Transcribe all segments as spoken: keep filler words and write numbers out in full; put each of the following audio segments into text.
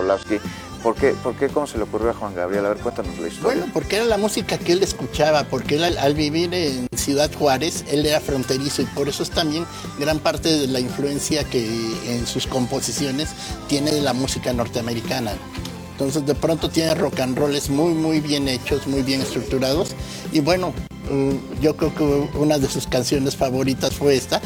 Volavsky. ¿Por qué, ¿Por qué? ¿Cómo se le ocurrió a Juan Gabriel? A ver, cuéntanos la historia. Bueno, porque era la música que él escuchaba, porque él al, al vivir en Ciudad Juárez, él era fronterizo y por eso es también gran parte de la influencia que en sus composiciones tiene de la música norteamericana. Entonces de pronto tiene rock and rolls muy, muy bien hechos, muy bien estructurados. Y bueno, yo creo que una de sus canciones favoritas fue esta.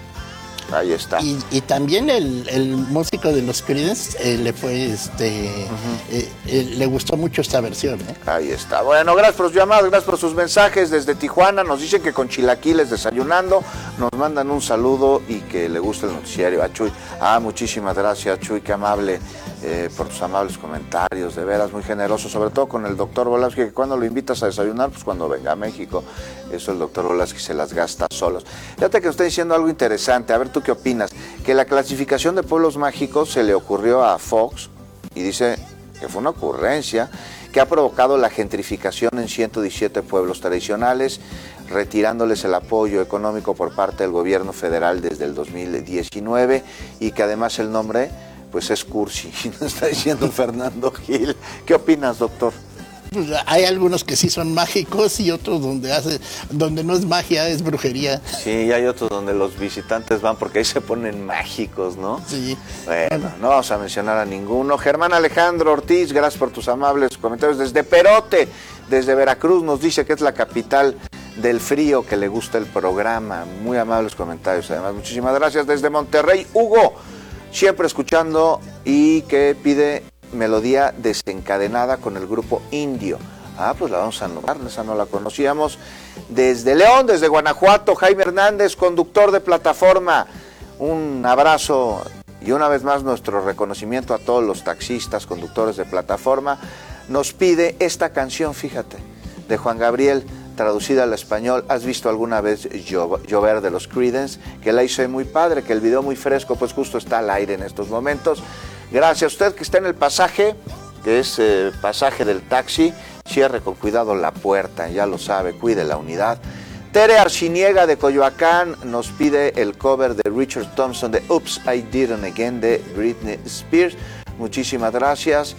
Ahí está. Y, y también el, el músico de los Creedence eh, le fue, este, uh-huh. eh, eh, le gustó mucho esta versión. ¿eh? Ahí está. Bueno, gracias por sus llamadas, gracias por sus mensajes desde Tijuana. Nos dicen que con chilaquiles desayunando, nos mandan un saludo y que le gusta el noticiario a Chuy. Ah, muchísimas gracias, Chuy, qué amable eh, por tus amables comentarios, de veras muy generoso, sobre todo con el doctor Volavsky, que cuando lo invitas a desayunar, pues cuando venga a México, eso el doctor Volavsky se las gasta solos. Fíjate que nos está diciendo algo interesante, a ver tú qué opinas, que la clasificación de pueblos mágicos se le ocurrió a Fox y dice que fue una ocurrencia que ha provocado la gentrificación en ciento diecisiete pueblos tradicionales, retirándoles el apoyo económico por parte del gobierno federal desde el dos mil diecinueve y que además el nombre pues es cursi, nos está diciendo Fernando Gil. ¿Qué opinas, doctor? Pues hay algunos que sí son mágicos y otros donde hace, donde no es magia, es brujería. Sí, y hay otros donde los visitantes van porque ahí se ponen mágicos, ¿no? Sí. Bueno, no vamos a mencionar a ninguno. Germán Alejandro Ortiz, gracias por tus amables comentarios. Desde Perote, desde Veracruz, nos dice que es la capital del frío, que le gusta el programa. Muy amables comentarios, además. Muchísimas gracias. Desde Monterrey, Hugo, siempre escuchando y que pide melodía desencadenada con el grupo Indio. Ah, pues la vamos a anotar, esa no la conocíamos. Desde León, desde Guanajuato, Jaime Hernández, conductor de plataforma. Un abrazo y una vez más nuestro reconocimiento a todos los taxistas, conductores de plataforma. Nos pide esta canción, fíjate, de Juan Gabriel, traducida al español. ¿Has visto alguna vez Llover de los Creedence? Que la hizo muy padre, que el video muy fresco, pues justo está al aire en estos momentos. Gracias a usted que está en el pasaje, que es eh, pasaje del taxi, cierre con cuidado la puerta, ya lo sabe, cuide la unidad. Tere Arciniega de Coyoacán nos pide el cover de Richard Thompson de Oops, I Did It Again de Britney Spears. Muchísimas gracias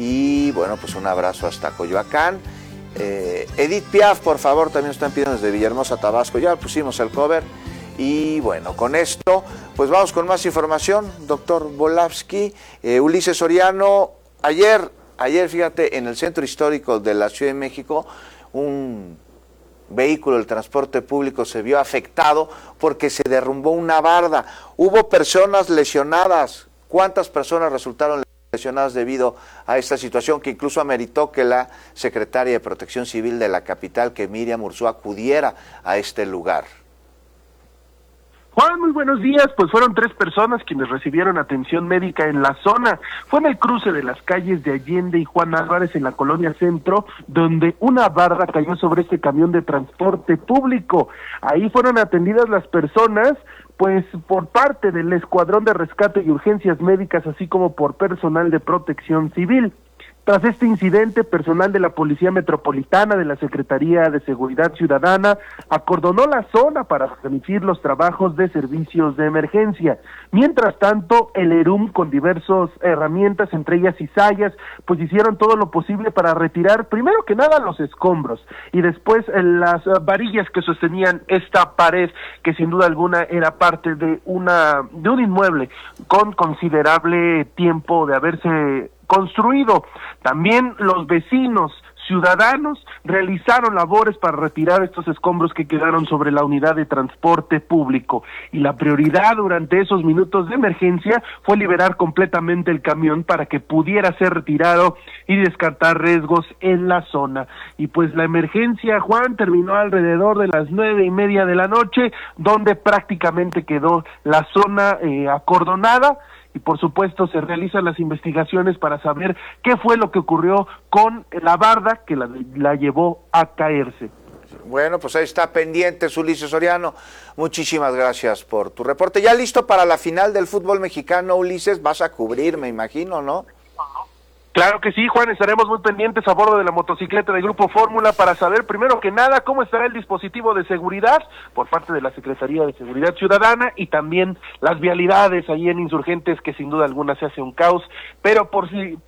y bueno, pues un abrazo hasta Coyoacán. Eh, Edith Piaf, por favor, también nos están pidiendo desde Villahermosa, Tabasco, ya pusimos el cover. Y bueno, con esto, pues vamos con más información, doctor Volavsky. Eh, Ulises Soriano, ayer, ayer, fíjate, en el centro histórico de la Ciudad de México, un vehículo del transporte público se vio afectado porque se derrumbó una barda. Hubo personas lesionadas. ¿Cuántas personas resultaron lesionadas debido a esta situación que incluso ameritó que la secretaria de Protección Civil de la capital, que Miriam Urzúa, acudiera a este lugar? Juan, muy buenos días. Pues fueron tres personas quienes recibieron atención médica en la zona. Fue en el cruce de las calles de Allende y Juan Álvarez en la colonia Centro, donde una barra cayó sobre este camión de transporte público. Ahí fueron atendidas las personas, pues por parte del Escuadrón de Rescate y Urgencias Médicas, así como por personal de Protección Civil. Tras este incidente, personal de la Policía Metropolitana de la Secretaría de Seguridad Ciudadana acordonó la zona para permitir los trabajos de servicios de emergencia. Mientras tanto, el ERUM, con diversas herramientas, entre ellas cizallas, pues hicieron todo lo posible para retirar, primero que nada, los escombros, y después las varillas que sostenían esta pared, que sin duda alguna era parte de una de un inmueble con considerable tiempo de haberse construido. También los vecinos ciudadanos realizaron labores para retirar estos escombros que quedaron sobre la unidad de transporte público, y la prioridad durante esos minutos de emergencia fue liberar completamente el camión para que pudiera ser retirado y descartar riesgos en la zona. Y pues la emergencia, Juan, terminó alrededor de las nueve y media de la noche, donde prácticamente quedó la zona eh, acordonada. Y por supuesto se realizan las investigaciones para saber qué fue lo que ocurrió con la barda que la, la llevó a caerse. Bueno, pues ahí está pendiente Ulises Soriano. Muchísimas gracias por tu reporte. Ya listo para la final del fútbol mexicano, Ulises, vas a cubrir, me imagino, ¿no? Claro que sí, Juan, estaremos muy pendientes a bordo de la motocicleta del Grupo Fórmula para saber primero que nada cómo estará el dispositivo de seguridad por parte de la Secretaría de Seguridad Ciudadana y también las vialidades ahí en Insurgentes, que sin duda alguna se hace un caos, pero por si